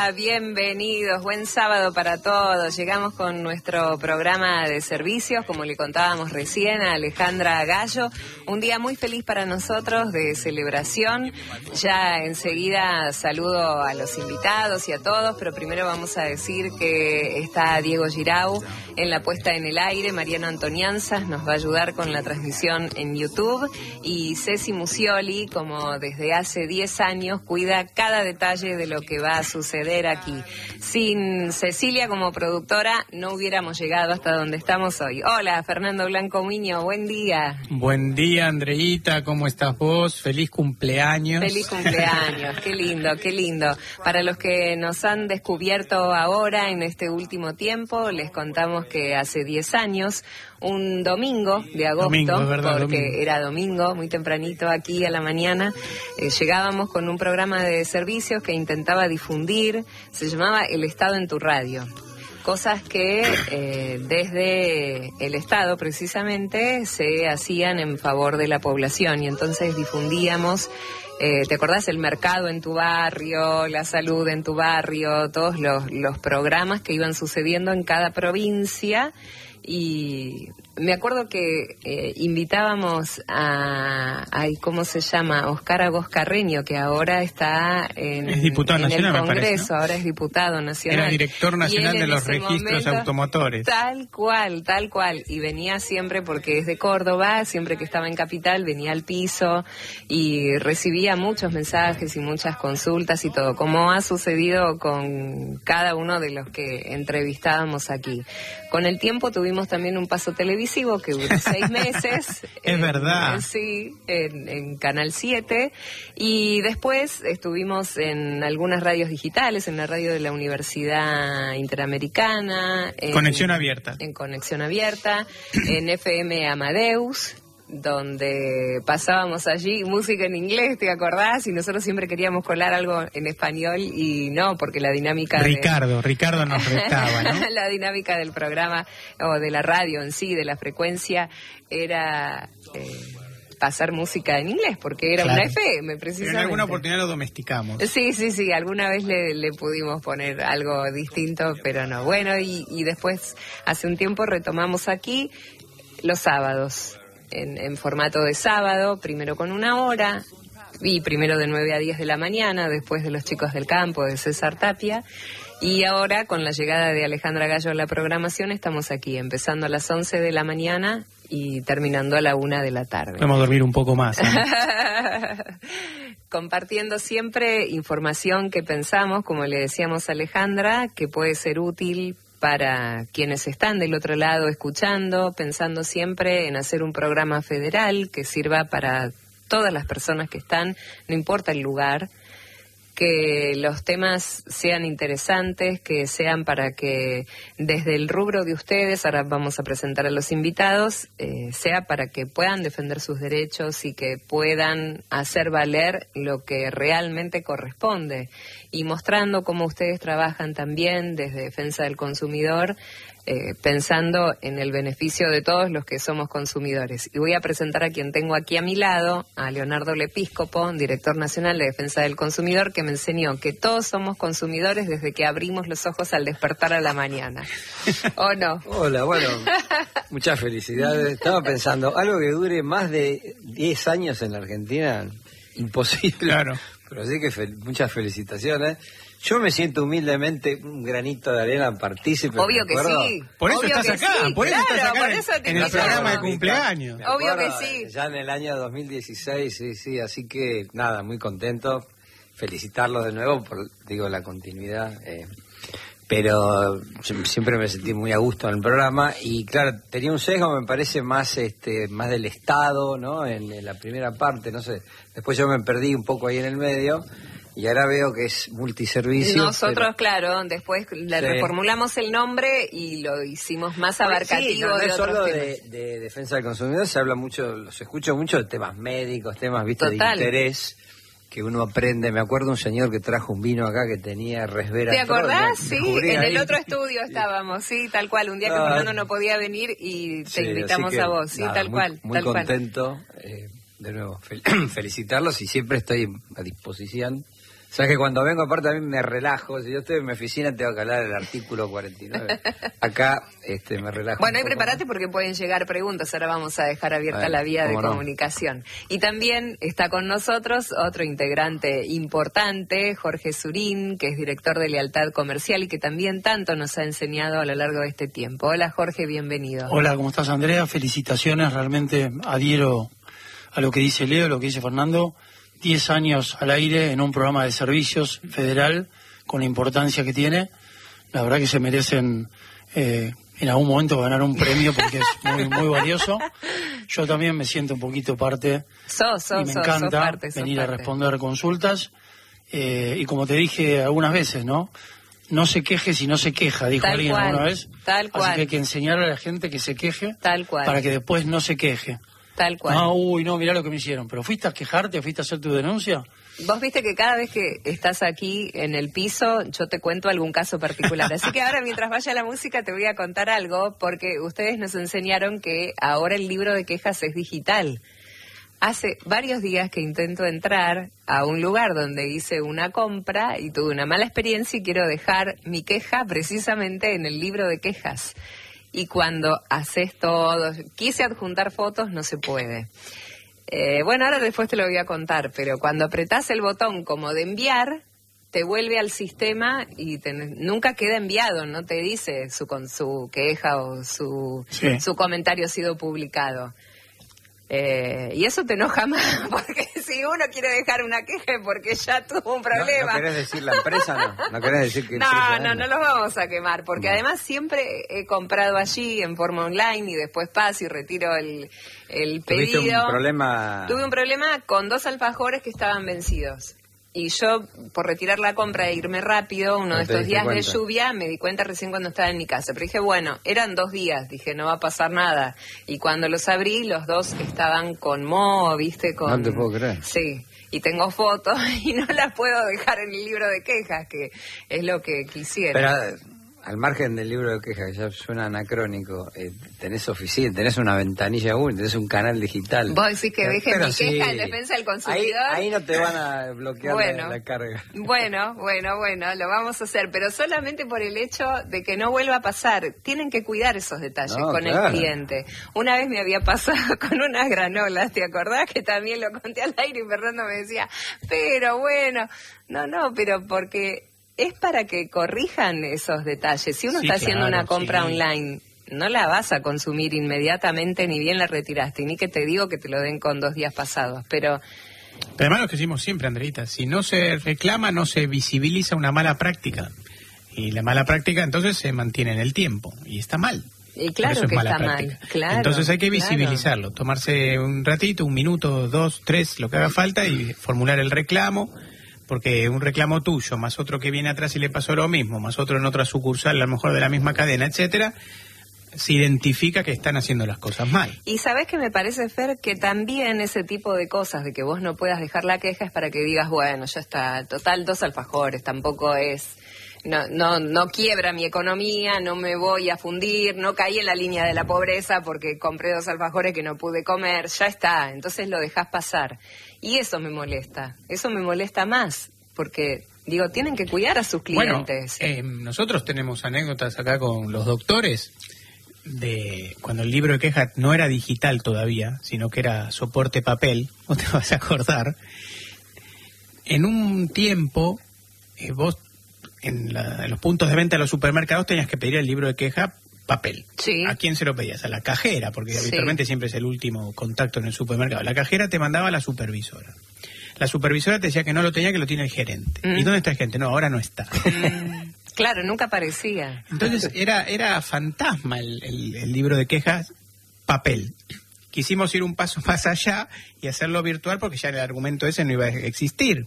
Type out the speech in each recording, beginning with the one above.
Hola, bienvenidos, buen sábado para todos. Llegamos con nuestro programa de servicios, como le contábamos recién a Alejandra Gallo. Un día muy feliz para nosotros, de celebración. Ya enseguida saludo a los invitados y a todos, pero primero vamos a decir que está Diego Girau en la puesta en el aire. Mariano Antonianzas nos va a ayudar con la transmisión en YouTube. Y Ceci Musioli, como desde hace 10 años, cuida cada detalle de lo que va a suceder aquí. Sin Cecilia como productora no hubiéramos llegado hasta donde estamos hoy. Hola, Fernando Blanco Miño, buen día. Buen día, Andreita, ¿cómo estás vos? Feliz cumpleaños. Feliz cumpleaños, qué lindo, qué lindo. Para los que nos han descubierto ahora en este último tiempo, les contamos que hace 10 años, un domingo de agosto, ¿verdad? Porque era domingo, muy tempranito aquí a la mañana, llegábamos con un programa de servicios que intentaba difundir, se llamaba El Estado en tu Radio. Cosas que desde el Estado precisamente se hacían en favor de la población, y entonces difundíamos, ¿te acordás? El mercado en tu barrio, la salud en tu barrio, todos los programas que iban sucediendo en cada provincia. Y me acuerdo que invitábamos a ¿cómo se llama? Oscar Agos Carreño, que ahora está es diputado nacional, el Congreso, me parece, ¿no? Ahora es diputado nacional. Era director nacional de los registros automotores. Tal cual. Y venía siempre, porque es de Córdoba, siempre que estaba en Capital, venía al piso y recibía muchos mensajes y muchas consultas y todo, como ha sucedido con cada uno de los que entrevistábamos aquí. Con el tiempo tuvimos también un paso televisivo que duró 6 meses. Es verdad. Sí, en Canal 7. Y después estuvimos en algunas radios digitales, en la radio de la Universidad Interamericana. Conexión Abierta. En Conexión Abierta, en FM Amadeus, donde pasábamos allí música en inglés, ¿te acordás? Y nosotros siempre queríamos colar algo en español y no, porque la dinámica Ricardo nos retaba, ¿no? La dinámica del programa, o de la radio en sí, de la frecuencia, era pasar música en inglés, porque era una FM, precisamente. Pero en alguna oportunidad lo domesticamos. Sí, alguna vez le pudimos poner algo distinto, pero no. Bueno, y después, hace un tiempo retomamos aquí los sábados. En formato de sábado, primero con 1 hora, y primero de 9 a 10 de la mañana, después de Los Chicos del Campo, de César Tapia, y ahora con la llegada de Alejandra Gallo a la programación, estamos aquí, empezando a las 11 de la mañana y terminando a la 1 de la tarde. Vamos a dormir un poco más, ¿no? Compartiendo siempre información que pensamos, como le decíamos a Alejandra, que puede ser útil para quienes están del otro lado escuchando, pensando siempre en hacer un programa federal que sirva para todas las personas que están, no importa el lugar, que los temas sean interesantes, que sean para que desde el rubro de ustedes, ahora vamos a presentar a los invitados, sea para que puedan defender sus derechos y que puedan hacer valer lo que realmente corresponde. Y mostrando cómo ustedes trabajan también desde Defensa del Consumidor, pensando en el beneficio de todos los que somos consumidores. Y voy a presentar a quien tengo aquí a mi lado, a Leonardo Lepíscopo, director nacional de Defensa del Consumidor, que me enseñó que todos somos consumidores desde que abrimos los ojos al despertar a la mañana. ¿O no? Hola, bueno, muchas felicidades. Estaba pensando, algo que dure más de 10 años en la Argentina, imposible. Claro. Pero sí que muchas felicitaciones. Yo me siento humildemente un granito de arena partícipe. Obvio que sí. Por eso estás acá, sí, por eso estás acá por eso en el programa de cumpleaños. Obvio que sí. Ya en el año 2016, sí, así que nada, muy contento. Felicitarlos de nuevo por, la continuidad. Pero siempre me sentí muy a gusto en el programa y claro, tenía un sesgo, me parece, más del Estado, ¿no? En la primera parte, no sé. Después yo me perdí un poco ahí en el medio. Y ahora veo que es multiservicio. Nosotros, claro, después le reformulamos el nombre y lo hicimos más abarcativo. Sí, no de es otros solo temas. de defensa del consumidor, se habla mucho, los escucho mucho de temas médicos, temas, viste, Total. de interés que uno aprende. Me acuerdo un señor que trajo un vino acá que tenía resveratrol. ¿Te acordás? Sí, en ahí. el otro estudio estábamos, sí, tal cual. Un día que Fernando no podía venir y te invitamos a vos, sí, nada, tal cual. Muy contento, de nuevo, felicitarlos y siempre estoy a disposición Sabes que cuando vengo aparte a mí me relajo. Si yo estoy en mi oficina tengo que hablar del artículo 49. Acá me relajo. Bueno, y prepárate porque pueden llegar preguntas. Ahora vamos a dejar abierta la vía de comunicación. Y también está con nosotros otro integrante importante, Jorge Surín, que es director de Lealtad Comercial y que también tanto nos ha enseñado a lo largo de este tiempo. Hola Jorge, bienvenido. Hola, ¿cómo estás, Andrea? Felicitaciones, realmente adhiero a lo que dice Leo, lo que dice Fernando. 10 años al aire en un programa de servicios federal, con la importancia que tiene. La verdad que se merecen en algún momento ganar un premio porque es muy, muy valioso. Yo también me siento un poquito parte y me encanta venir a responder consultas. Y como te dije algunas veces, ¿no? No se queje si no se queja, dijo alguien alguna vez. Tal cual. Así que hay que enseñarle a la gente que se queje para que después no se queje. Tal cual. No, mirá lo que me hicieron. ¿Pero fuiste a quejarte, fuiste a hacer tu denuncia? Vos viste que cada vez que estás aquí en el piso, yo te cuento algún caso particular. Así que ahora, mientras vaya la música, te voy a contar algo, porque ustedes nos enseñaron que ahora el libro de quejas es digital. Hace varios días que intento entrar a un lugar donde hice una compra y tuve una mala experiencia y quiero dejar mi queja precisamente en el libro de quejas. Y cuando haces todo, quise adjuntar fotos, no se puede. Bueno, ahora después te lo voy a contar, pero cuando apretás el botón como de enviar, te vuelve al sistema y nunca queda enviado, no te dice su queja o su comentario ha sido publicado. Y eso te enoja más, porque si uno quiere dejar una queja es porque ya tuvo un problema. ¿No querés decir la empresa, no? ¿No querés decir que No los vamos a quemar, porque además siempre he comprado allí en forma online y después paso y retiro el pedido. Tuve un problema con 2 alfajores que estaban vencidos. Y yo, por retirar la compra e irme rápido, uno de estos días de lluvia, me di cuenta recién cuando estaba en mi casa. Pero dije, bueno, eran 2 días, dije, no va a pasar nada. Y cuando los abrí, los 2 estaban con moho, ¿viste? No te puedo creer. Sí, y tengo fotos y no las puedo dejar en el libro de quejas, que es lo que quisiera. Pero al margen del libro de quejas, que ya suena anacrónico, tenés oficina, tenés una ventanilla única, tenés un canal digital. Vos decís que dejes mi queja en defensa del consumidor. Ahí no te van a bloquear la carga. Bueno, lo vamos a hacer, pero solamente por el hecho de que no vuelva a pasar. Tienen que cuidar esos detalles el cliente. Una vez me había pasado con unas granolas, ¿te acordás? Que también lo conté al aire y Fernando me decía, pero bueno, pero porque es para que corrijan esos detalles. Si uno está haciendo una compra online, no la vas a consumir inmediatamente, ni bien la retiraste, ni que te digo que te lo den con 2 días pasados, pero además lo que decimos siempre, Andreita, si no se reclama, no se visibiliza una mala práctica. Y la mala práctica entonces se mantiene en el tiempo, y está mal. Y claro que está mal, claro. Entonces hay que visibilizarlo, tomarse un ratito, 1 minuto, 2, 3, lo que haga falta, y formular el reclamo. Porque un reclamo tuyo, más otro que viene atrás y le pasó lo mismo, más otro en otra sucursal, a lo mejor de la misma cadena, etcétera, se identifica que están haciendo las cosas mal. Y sabés que me parece, Fer, que también ese tipo de cosas, de que vos no puedas dejar la queja, es para que digas, bueno, ya está, total, 2 alfajores, tampoco es... No quiebra mi economía, no me voy a fundir, no caí en la línea de la pobreza porque compré 2 alfajores que no pude comer, ya está, entonces lo dejás pasar. Y eso me molesta más, porque, digo, tienen que cuidar a sus clientes. Bueno, nosotros tenemos anécdotas acá con los doctores de cuando el libro de quejas no era digital todavía, sino que era soporte papel, vos te vas a acordar. En un tiempo, vos en los puntos de venta de los supermercados tenías que pedir el libro de queja papel. Sí. ¿A quién se lo pedías? A la cajera, porque habitualmente siempre es el último contacto en el supermercado. La cajera te mandaba a la supervisora. La supervisora te decía que no lo tenía, que lo tiene el gerente. ¿Y dónde está el gerente? No, ahora no está. Claro, nunca aparecía. Entonces era fantasma el libro de quejas papel. Quisimos ir un paso más allá y hacerlo virtual porque ya el argumento ese no iba a existir.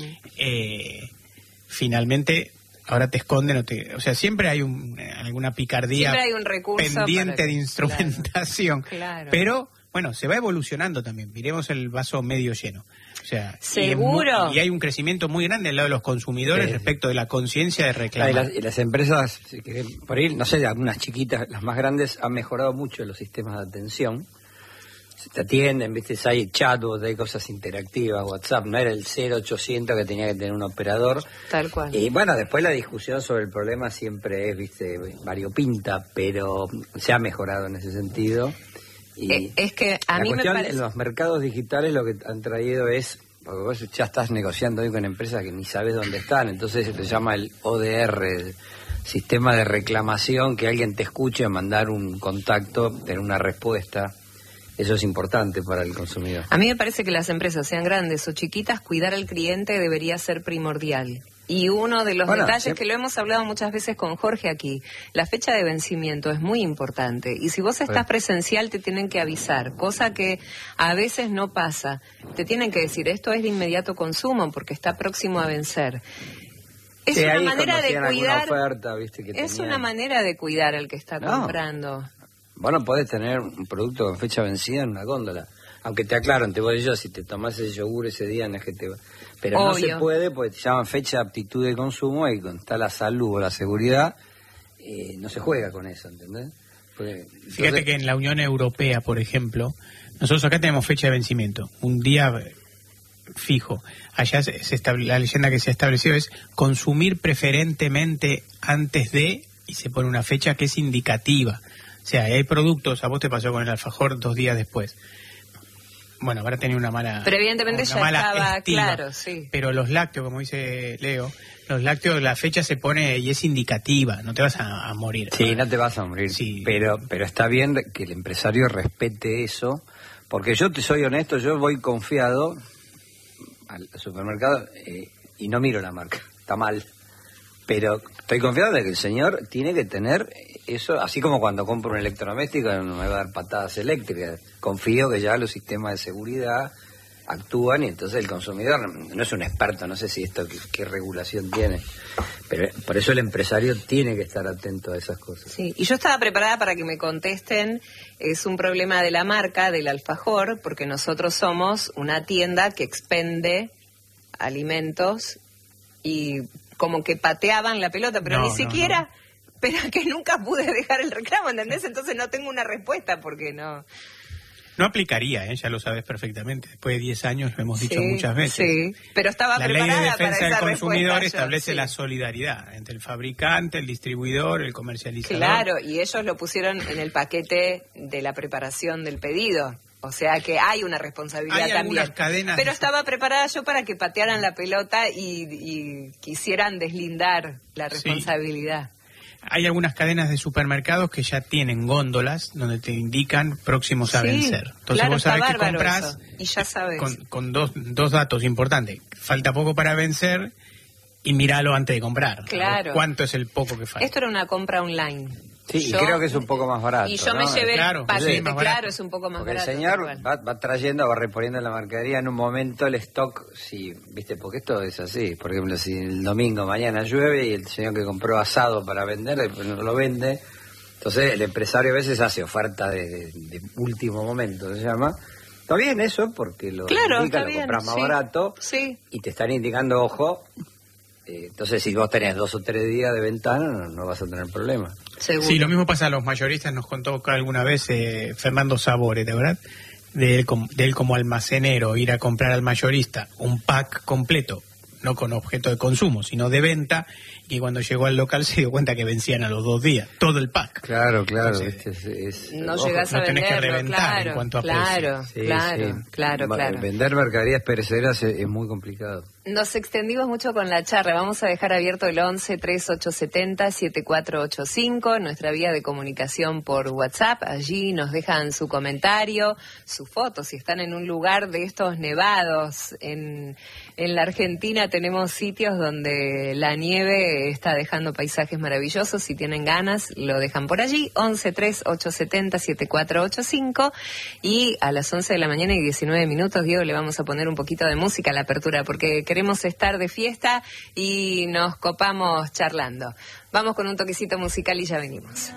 Finalmente, ahora te esconden, o sea, siempre hay alguna picardía, siempre hay un recurso pendiente de instrumentación. Claro. Pero, bueno, se va evolucionando también. Miremos el vaso medio lleno. O sea, ¿seguro? Y hay un crecimiento muy grande al lado de los consumidores respecto de la conciencia de reclamar. Y las empresas, por ahí, no sé, algunas chiquitas, las más grandes, han mejorado mucho los sistemas de atención. te atienden, viste, hay chatbot, hay cosas interactivas, WhatsApp, no era el 0800 que tenía que tener un operador. Tal cual. Y bueno, después la discusión sobre el problema siempre es, viste, variopinta, pero se ha mejorado en ese sentido. Y es que a mí me parece... En los mercados digitales lo que han traído es, porque vos ya estás negociando hoy con empresas que ni sabes dónde están, entonces se llama el ODR, el sistema de reclamación, que alguien te escuche, mandar un contacto, tener una respuesta. Eso es importante para el consumidor. A mí me parece que las empresas, sean grandes o chiquitas, cuidar al cliente debería ser primordial. Y uno de los detalles que lo hemos hablado muchas veces con Jorge aquí, la fecha de vencimiento es muy importante. Y si vos estás presencial, te tienen que avisar, cosa que a veces no pasa. Te tienen que decir, esto es de inmediato consumo porque está próximo a vencer. Es una manera de cuidar. Oferta, ¿viste? Es una manera de cuidar al que está comprando. Vos no podés tener un producto con fecha vencida en una góndola. Aunque te aclaro, te voy a decir, si te tomás ese yogur ese día, no es que te va. Pero obvio. No se puede porque te llaman fecha de aptitud de consumo y cuando está la salud o la seguridad, no se juega con eso, ¿entendés? Fíjate que en la Unión Europea, por ejemplo, nosotros acá tenemos fecha de vencimiento, un día fijo. Allá la leyenda que se ha establecido es consumir preferentemente antes de, y se pone una fecha que es indicativa. O sea, hay productos, a vos te pasó con el alfajor 2 días después. Bueno, habrá tenido una mala... Pero evidentemente ya estaba estima, claro, sí. Pero los lácteos, como dice Leo, los lácteos, la fecha se pone y es indicativa, no te vas a morir. Sí, no te vas a morir, sí. Pero está bien que el empresario respete eso, porque yo te soy honesto, yo voy confiado al supermercado y no miro la marca, está mal. Pero estoy confiado de que el señor tiene que tener eso, así como cuando compro un electrodoméstico no me va a dar patadas eléctricas. Confío que ya los sistemas de seguridad actúan y entonces el consumidor no es un experto, no sé si esto qué regulación tiene, pero por eso el empresario tiene que estar atento a esas cosas. Sí, y yo estaba preparada para que me contesten, es un problema de la marca, del alfajor, porque nosotros somos una tienda que expende alimentos y como que pateaban la pelota, pero ni siquiera, pero que nunca pude dejar el reclamo, ¿entendés? Entonces no tengo una respuesta porque no... No aplicaría, ya lo sabes perfectamente. Después de 10 años lo hemos dicho muchas veces. Sí, pero estaba preparada para esa respuesta. La ley de defensa del consumidor establece la solidaridad entre el fabricante, el distribuidor, el comercializador. Claro, y ellos lo pusieron en el paquete de la preparación del pedido. O sea que hay una responsabilidad también. Pero estaba preparada yo para que patearan la pelota y quisieran deslindar la responsabilidad. Sí. Hay algunas cadenas de supermercados que ya tienen góndolas donde te indican próximos a vencer. Entonces claro, vos sabés que comprás y ya sabes. Con dos datos importantes. Falta poco para vencer y míralo antes de comprar. Claro. ¿Cuánto es el poco que falta? Esto era una compra online. Sí, y creo que es un poco más barato. Y yo me llevé el paquete, claro, es un poco más barato. El señor va trayendo, va reponiendo la mercadería en un momento el stock, sí, viste, porque esto es así. Por ejemplo, si el domingo mañana llueve y el señor que compró asado para vender, después no lo vende. Entonces el empresario a veces hace oferta de último momento, se llama. Está bien eso, porque lo compras más barato y te están indicando, ojo. Entonces, si vos tenés 2 o 3 días de ventana, no vas a tener problema. Seguro. Sí, lo mismo pasa a los mayoristas. Nos contó alguna vez Fernando Sabore, ¿de verdad? De él como almacenero, ir a comprar al mayorista un pack completo, no con objeto de consumo, sino de venta, y cuando llegó al local se dio cuenta que vencían a los 2 días, todo el pack. Claro. Entonces, no llegás a venderlo, tenés que reventar en cuanto a precio. Claro. Vender mercaderías perecederas es muy complicado. Nos extendimos mucho con la charla. Vamos a dejar abierto el 11-3870-7485, nuestra vía de comunicación por WhatsApp. Allí nos dejan su comentario, su foto. Si están en un lugar de estos nevados en la Argentina, tenemos sitios donde la nieve está dejando paisajes maravillosos. Si tienen ganas, lo dejan por allí. 11-3870-7485. Y a las 11 de la mañana y 19 minutos, Diego, le vamos a poner un poquito de música a la apertura, porque queremos estar de fiesta y nos copamos charlando. Vamos con un toquecito musical y ya venimos.